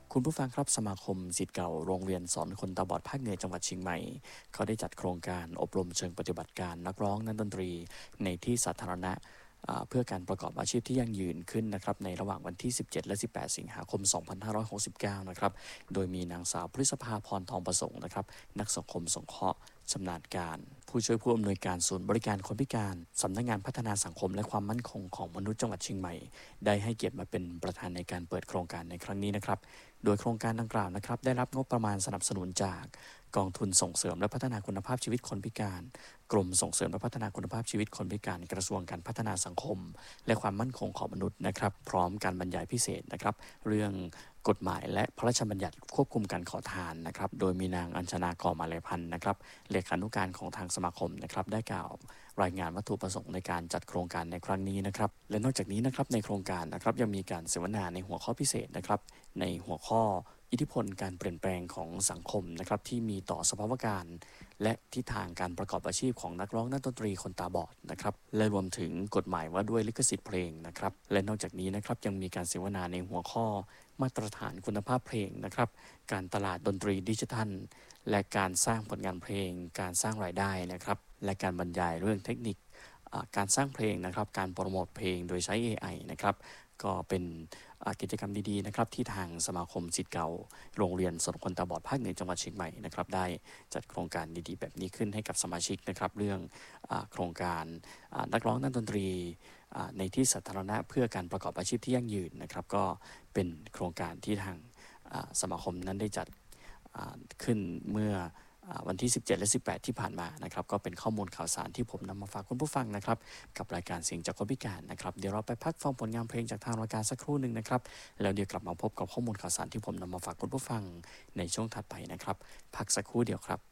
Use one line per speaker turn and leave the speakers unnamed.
คุณผู้ฟังครับสมาคมศิษย์เก่าโรงเรียนสอนคนตาบอดภาคเหนือจังหวัดเชียงใหม่เขาได้จัดโครงการอบรมเชิงปฏิบัติการนักร้องนักดนตรีในที่สาธารณะเพื่อการประกอบอาชีพที่ยั่งยืนขึ้นนะครับในระหว่างวันที่17และ18สิงหาคม2569นะครับโดยมีนางสาวพฤษภาพรทองประสงค์นะครับนักสังคมสงเคราะห์ชำนาญการผู้ช่วยผู้อำนวยการศูนย์บริการคนพิการสำนักงานพัฒนาสังคมและความมั่นคงของมนุษย์จังหวัดเชียงใหม่ได้ให้เกียรติมาเป็นประธานในการเปิดโครงการในครั้งนี้นะครับโดยโครงการดังกล่าวนะครับได้รับงบประมาณสนับสนุนจากกองทุนส่งเสริมและพัฒนาคุณภาพชีวิตคนพิการกรมส่งเสริมและพัฒนาคุณภาพชีวิตคนพิการกระทรวงการพัฒนาสังคมและความมั่นคงของมนุษย์นะครับพร้อมการบรรยายพิเศษนะครับเรื่องกฎหมายและพระราชบัญญัติควบคุมการขอทานนะครับโดยมีนางอัญชนากรมาลัยพันธ์นะครับเลขานุการของทางสมาคมนะครับได้กล่าวรายงานวัตถุประสงค์ในการจัดโครงการในครั้งนี้นะครับและนอกจากนี้นะครับในโครงการนะครับยังมีการเสวนาในหัวข้อพิเศษนะครับในหัวข้ออิทธิพลการเปลี่ยนแปลงของสังคมนะครับที่มีต่อสภาวะการและทิศทางการประกอบอาชีพของนักร้องนักดนตรีคนตาบอดนะครับและรวมถึงกฎหมายว่าด้วยลิขสิทธิ์เพลงนะครับและนอกจากนี้นะครับยังมีการเสวนาในหัวข้อมาตรฐานคุณภาพเพลงนะครับการตลาดดนตรีดิจิทัลและการสร้างผลงานเพลงการสร้างรายได้นะครับและการบรรยายเรื่องเทคนิคการสร้างเพลงนะครับการโปรโมทเพลงโดยใช้ AI นะครับก็เป็นกิจกรรมดีๆนะครับที่ทางสมาคมศิษย์เก่าโรงเรียนสอนคนตาบอดภาคเหนือจังหวัดเชียงใหม่นะครับได้จัดโครงการดีๆแบบนี้ขึ้นให้กับสมาชิกนะครับเรื่องโครงการนักร้องนักดนตรีในที่สาธารณะเพื่อการประกอบอาชีพที่ยั่งยืนนะครับก็เป็นโครงการที่ทางสมาคมนั้นได้จัดขึ้นเมื่อวันที่17และ18ที่ผ่านมานะครับก็เป็นข้อมูลข่าวสารที่ผมนำมาฝากคุณผู้ฟังนะครับกับรายการเสียงจากคนพิการนะครับเดี๋ยวเราไปพักฟังผลงานเพลงจากทางรายการสักครู่หนึ่งนะครับแล้วเดี๋ยวกลับมาพบกับข้อมูลข่าวสารที่ผมนำมาฝากคุณผู้ฟังในช่วงถัดไปนะครับพักสักครู่เดียวครับ